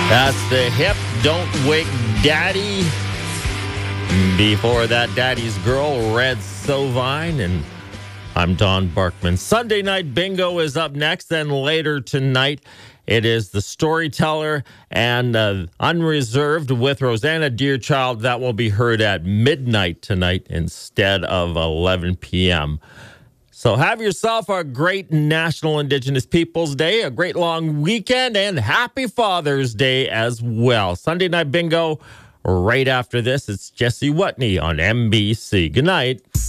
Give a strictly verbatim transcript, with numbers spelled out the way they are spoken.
That's the hip Don't Wake Daddy. Before that, Daddy's Girl, Red Sovine, and I'm Don Barkman. Sunday Night Bingo is up next. Then later tonight, it is The Storyteller and uh, Unreserved with Rosanna Deerchild. That will be heard at midnight tonight instead of eleven p.m. So have yourself a great National Indigenous Peoples Day, a great long weekend, and happy Father's Day as well. Sunday Night Bingo right after this. It's Jesse Watney on M B C. Good night.